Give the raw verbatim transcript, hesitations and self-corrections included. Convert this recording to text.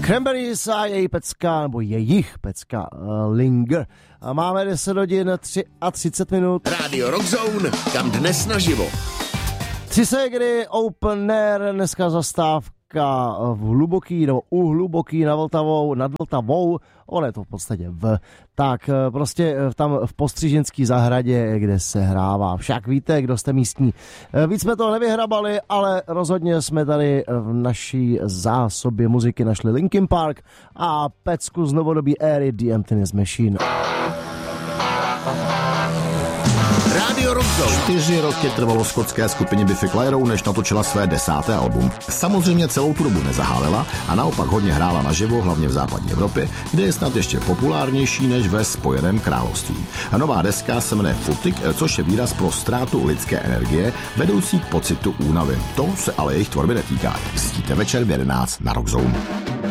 Cranberries a její pecka, nebo jejich pecka uh, Linger. A máme deset hodin třicet minut. Rádio Rockzone, kam dnes naživo. Tři segry, open air, dneska zastávka v hluboký, nebo u hluboký nad Vltavou, nad Vltavou, ono je to v podstatě v, tak prostě tam v Postřiženský zahradě, kde se hrává. Však víte, kdo jste místní. Víc jsme to nevyhrabali, ale rozhodně jsme tady v naší zásobě muziky našli Linkin Park a pecku z novodobí éry The Emptiness Machine. Rádio Rockzone. Čtyři roky trvalo skotské skupině Biffy Clyro, než natočila své desáté album. Samozřejmě celou tu dobu nezahálila a naopak hodně hrála naživo, hlavně v západní Evropě, kde je snad ještě populárnější než ve Spojeném království. A nová deska se jmenuje Footing, což je výraz pro ztrátu lidské energie, vedoucí k pocitu únavy. To se ale jejich tvorby netýká. Zjistíte večer v jedenáct na Rockzone.